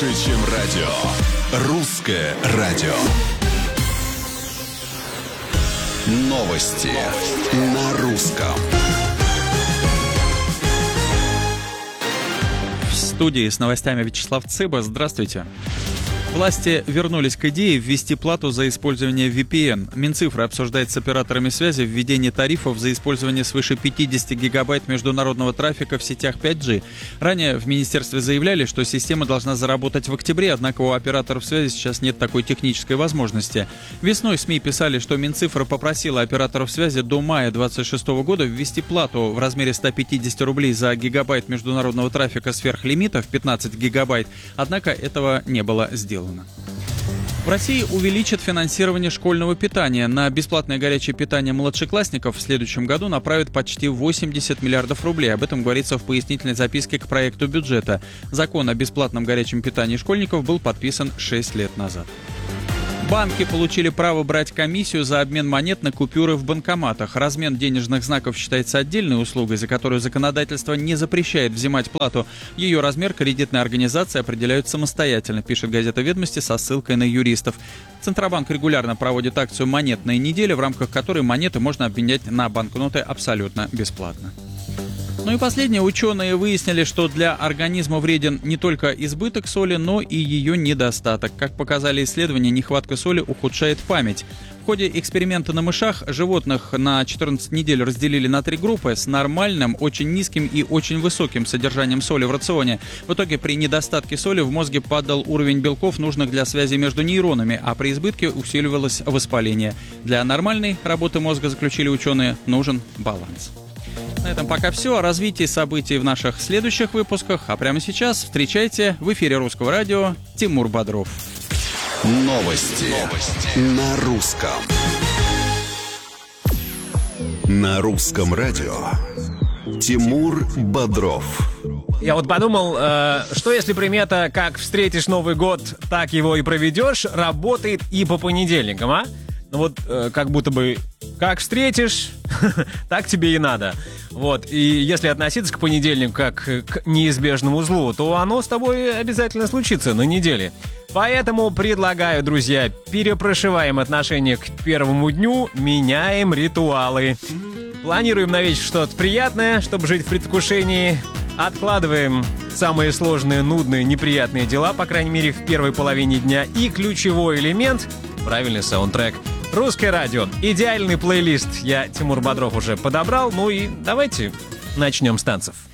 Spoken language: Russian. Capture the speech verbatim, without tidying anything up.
Больше, чем радио. Русское радио. Новости на русском. В студии с новостями Вячеслав Цыба. Здравствуйте. Власти вернулись к идее ввести плату за использование ви пи эн. Минцифры обсуждает с операторами связи введение тарифов за использование свыше пятьдесят гигабайт международного трафика в сетях пять джи. Ранее в министерстве заявляли, что система должна заработать в октябре, однако у операторов связи сейчас нет такой технической возможности. Весной СМИ писали, что Минцифра попросила операторов связи до мая двадцать шестого года ввести плату в размере ста пятидесяти рублей за гигабайт международного трафика сверхлимита в пятнадцать гигабайт, однако этого не было сделано. В России увеличат финансирование школьного питания. На бесплатное горячее питание младшеклассников в следующем году направят почти восемьдесят миллиардов рублей. Об этом говорится в пояснительной записке к проекту бюджета. Закон о бесплатном горячем питании школьников был подписан шесть лет назад. Банки получили право брать комиссию за обмен монет на купюры в банкоматах. Размен денежных знаков считается отдельной услугой, за которую законодательство не запрещает взимать плату. Ее размер кредитные организации определяют самостоятельно, пишет газета «Ведомости» со ссылкой на юристов. Центробанк регулярно проводит акцию «Монетная неделя», в рамках которой монеты можно обменять на банкноты абсолютно бесплатно. Ну и последнее. Ученые выяснили, что для организма вреден не только избыток соли, но и ее недостаток. Как показали исследования, нехватка соли ухудшает память. В ходе эксперимента на мышах животных на четырнадцать недель разделили на три группы с нормальным, очень низким и очень высоким содержанием соли в рационе. В итоге при недостатке соли в мозге падал уровень белков, нужных для связи между нейронами, а при избытке усиливалось воспаление. Для нормальной работы мозга, заключили ученые, нужен баланс. На этом пока все. О развитии событий в наших следующих выпусках. А прямо сейчас встречайте в эфире Русского радио Тимур Бодров. Новости, Новости. На русском. На русском радио Тимур Бодров. Я вот подумал, э, что если примета «как встретишь Новый год, так его и проведешь» работает и по понедельникам, а? Ну вот э, как будто бы «как встретишь, так тебе и надо». Вот, и если относиться к понедельнику как к неизбежному злу, то оно с тобой обязательно случится на неделе. Поэтому предлагаю, друзья, перепрошиваем отношение к первому дню, меняем ритуалы. Планируем на вечер что-то приятное, чтобы жить в предвкушении. Откладываем самые сложные, нудные, неприятные дела, по крайней мере, в первой половине дня. И ключевой элемент — правильный саундтрек. Русское радио. Идеальный плейлист я, Тимур Бодров, уже подобрал. Ну и давайте начнем с танцев.